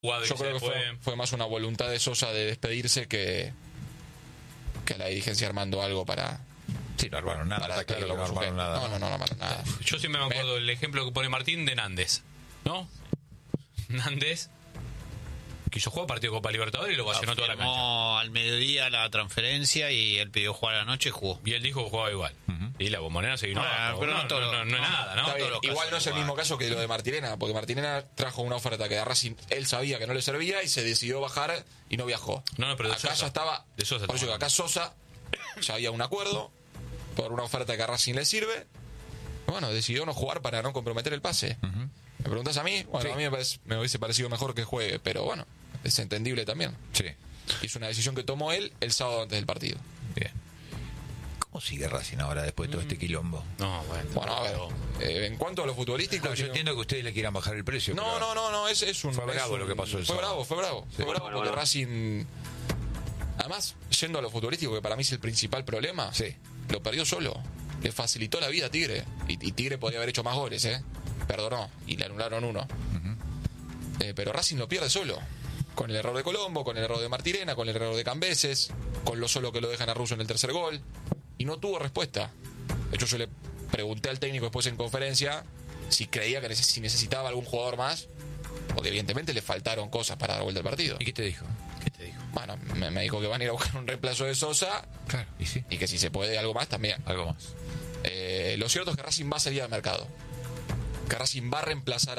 Yo creo que fue más una voluntad de Sosa de despedirse que la dirigencia armando algo para... Sí, no armaron nada. Para Está claro que no armaron nada. No armaron nada. Yo siempre me acuerdo del ejemplo que pone Martín de Nández, ¿no? Nández quiso jugar partido de Copa Libertadores y lo vacionó toda la cancha. Al mediodía la transferencia y él pidió jugar a la noche y jugó. Y él dijo que jugaba igual. Y la Bombonera se vino abajo. Pero no es nada, ¿no? Igual no es el mismo caso que lo de Martirena, porque Martirena trajo una oferta que a Racing él sabía que no le servía y se decidió bajar y no viajó. No, pero de acá Sosa. ya estaba. De Sosa por eso que acá Sosa ya había un acuerdo por una oferta que a Racing le sirve. Bueno, decidió no jugar para no comprometer el pase. ¿Me preguntas a mí? Bueno, sí. A mí me hubiese parecido mejor que juegue, pero bueno, es entendible también. Sí. Y es una decisión que tomó él el sábado antes del partido. Bien. ¿Cómo sigue Racing ahora después de todo este quilombo? No, Bueno, a ver, en cuanto a lo futbolístico... No, yo entiendo que ustedes le quieran bajar el precio. No, es un... Fue bravo lo que pasó el sábado. Fue bravo porque Racing... Además, yendo a lo futbolístico, que para mí es el principal problema, sí, lo perdió solo. Le facilitó la vida a Tigre. Y Tigre podría haber hecho más goles, perdonó. Y le anularon uno. Pero Racing lo pierde solo. Con el error de Colombo, con el error de Martirena, con el error de Cambeses, con lo solo que lo dejan a Russo en el tercer gol. Y no tuvo respuesta. De hecho, yo le pregunté al técnico después en conferencia si creía que si necesitaba algún jugador más, porque evidentemente le faltaron cosas para dar vuelta al partido. ¿Y qué te dijo? Bueno, me dijo que van a ir a buscar un reemplazo de Sosa. Claro, y sí. Y que si se puede algo más también. Algo más. Lo cierto es que Racing va a salir al mercado. Que Racing va a reemplazar